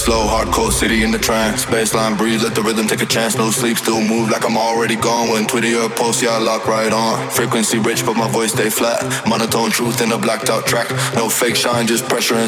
slow, hardcore city in the trance. Baseline breathe, let the rhythm take a chance. No sleep, still move like I'm already gone. When Twitter your post, yeah, I lock right on. Frequency rich, but my voice stay flat. Monotone truth in a blacked out track. No fake shine, just pressure and